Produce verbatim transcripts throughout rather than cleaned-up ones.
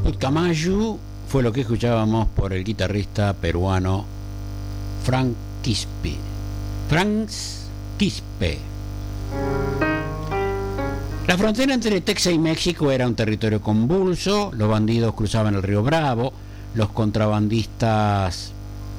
Putumayo fue lo que escuchábamos por el guitarrista peruano Frank Quispe. Frank Quispe. La frontera entre Texas y México era un territorio convulso, los bandidos cruzaban el río Bravo, los contrabandistas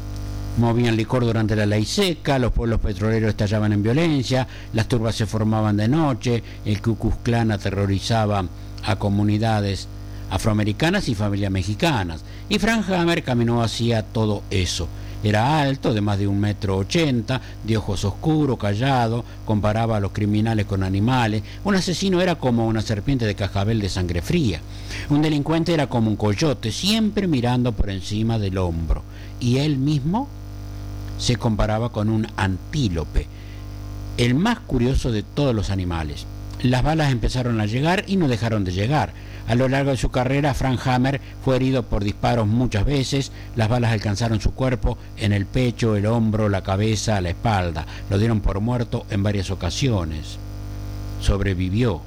movían licor durante la ley seca, los pueblos petroleros estallaban en violencia, las turbas se formaban de noche, el Ku Klux Klan aterrorizaba a comunidades afroamericanas y familias mexicanas, y Frank Hammer caminó hacia todo eso. Era alto, de más de un metro ochenta, de ojos oscuros, callado, comparaba a los criminales con animales. Un asesino era como una serpiente de cascabel de sangre fría. Un delincuente era como un coyote, siempre mirando por encima del hombro. Y él mismo se comparaba con un antílope, el más curioso de todos los animales. Las balas empezaron a llegar y no dejaron de llegar. A lo largo de su carrera, Frank Hammer fue herido por disparos muchas veces. Las balas alcanzaron su cuerpo en el pecho, el hombro, la cabeza, la espalda. Lo dieron por muerto en varias ocasiones. Sobrevivió.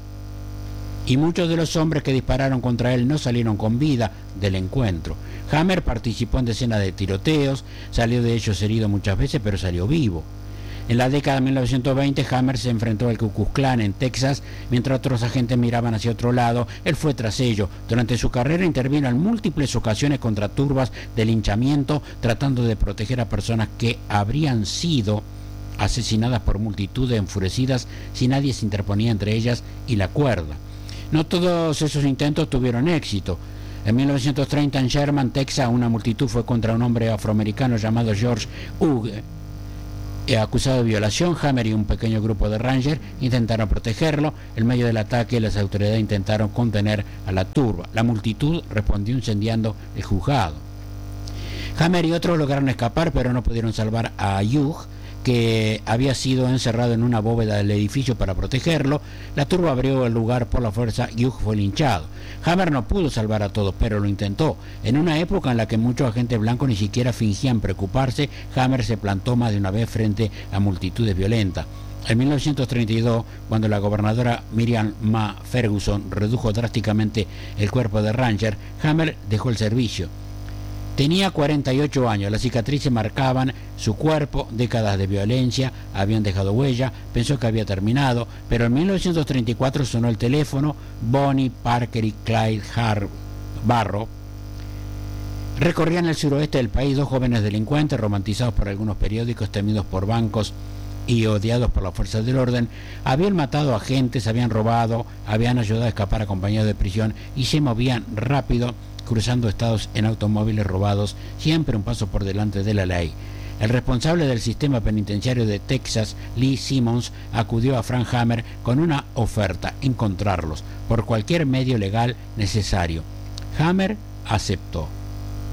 Y muchos de los hombres que dispararon contra él no salieron con vida del encuentro. Hammer participó en decenas de tiroteos, salió de ellos herido muchas veces, pero salió vivo. En la década de mil novecientos veinte, Hammer se enfrentó al Ku Klux Klan en Texas, mientras otros agentes miraban hacia otro lado. Él fue tras ellos. Durante su carrera intervino en múltiples ocasiones contra turbas de linchamiento, tratando de proteger a personas que habrían sido asesinadas por multitudes enfurecidas si nadie se interponía entre ellas y la cuerda. No todos esos intentos tuvieron éxito. En mil novecientos treinta, en Sherman, Texas, una multitud fue contra un hombre afroamericano llamado George Hughes, acusado de violación. Hammer y un pequeño grupo de Rangers intentaron protegerlo. En medio del ataque, las autoridades intentaron contener a la turba. La multitud respondió incendiando el juzgado. Hammer y otros lograron escapar, pero no pudieron salvar a Hughes, que había sido encerrado en una bóveda del edificio para protegerlo. La turba abrió el lugar por la fuerza. Hughes fue linchado. Hammer no pudo salvar a todos, pero lo intentó. En una época en la que muchos agentes blancos ni siquiera fingían preocuparse, Hammer se plantó más de una vez frente a multitudes violentas. En mil novecientos treinta y dos, cuando la gobernadora Miriam Ma Ferguson redujo drásticamente el cuerpo de Ranger, Hammer dejó el servicio. Tenía cuarenta y ocho años, las cicatrices marcaban su cuerpo, décadas de violencia habían dejado huella. Pensó que había terminado, pero en mil novecientos treinta y cuatro sonó el teléfono. Bonnie Parker y Clyde Har- Barrow recorrían el suroeste del país, dos jóvenes delincuentes romantizados por algunos periódicos, temidos por bancos y odiados por las fuerzas del orden. Habían matado a agentes, habían robado, habían ayudado a escapar a compañeros de prisión y se movían rápido, cruzando estados en automóviles robados, siempre un paso por delante de la ley. El responsable del sistema penitenciario de Texas, Lee Simmons, acudió a Frank Hammer con una oferta: encontrarlos por cualquier medio legal necesario. Hammer aceptó.